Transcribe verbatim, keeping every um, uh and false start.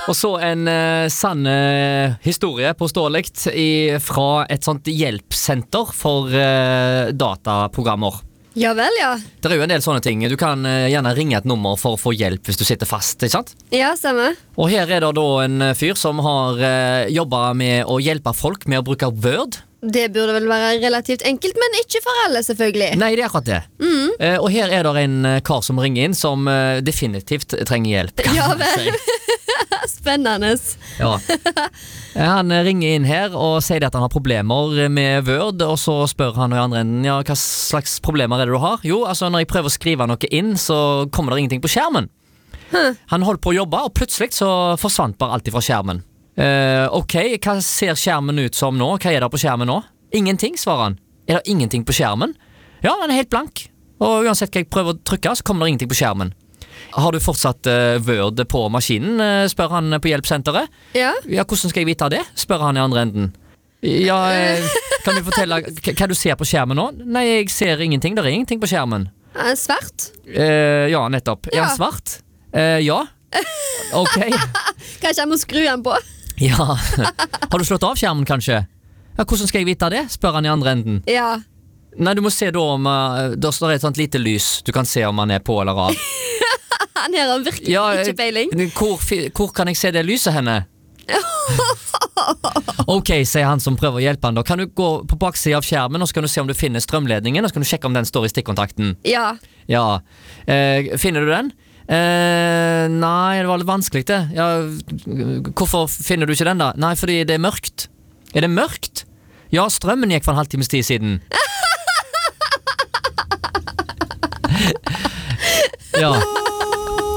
Og så en uh, sann uh, historie påståeligt i, fra et sånt hjelpsenter for uh, dataprogrammer. Ja vel, ja. Det er jo en del sånne ting. Du kan uh, gjerne ringe et nummer for å få hjelp hvis du sitter fast, ikke sant? Ja, stemmer. Og her er det da en fyr som har uh, jobbet med å hjelpe folk med å bruke Word. Det burde vel være relativt enkelt, men ikke for alle, selvfølgelig. Nei, det er akkurat det. Mm. Uh, og her er det en uh, kar som ringer inn som uh, definitivt trenger hjelp. Ja vel. Spennende. Ja. Han ringer inn her og sier at han har problemer med Word, og så spør han i andre enden, ja, hva slags problemer er det du har? Jo, altså når jeg prøver å skrive noe inn, så kommer det ingenting på skjermen. Huh. Han holdt på å jobbe, og plutselig så forsvant bare alt fra skjermen. Uh, ok, hva ser skjermen ut som nå? Hva er det på skjermen nå? Ingenting, svarer han. Er det ingenting på skjermen? Ja, den er helt blank. Og uansett hva jeg prøver å trykke, så kommer det ingenting på skjermen. Har du fortsatt uh, Word på maskinen, uh, spør han på hjelpsenteret. Ja. Ja, hvordan skal jeg vite det? Spør han i andre enden. Ja, uh, kan du fortelle hva du ser på skjermen nå? Nei, jeg ser ingenting, det er ingenting på skjermen. Uh, svart? Uh, ja, nettopp. Ja. Er den svart? Uh, ja. Ok. Kanskje jeg må skru den på? Ja. Har du slått av skjermen, kanskje? Ja, hvordan skal jeg vite det? Spør han i andre enden. Ja. Nei, du må se da om uh, der står et sånt lite lys. Du kan se om han er på eller av. Han her har virkelig Ja, ikke peiling. Hvor, hvor kan jeg se det lyset henne? Ok, sier han som prøver å hjelpe han da. Kan du gå på baksiden av skjermen, og så kan du se om du finner strømledningen, og så kan du sjekke om den står i stikkontakten. Ja. Ja. Eh, finner du den? Eh, nei, det var litt vanskelig det. Ja, hvorfor finner du ikke den da? Nei, fordi det er mørkt. Er det mørkt? Ja, strømmen gikk for en halvtimes tid siden. Ja.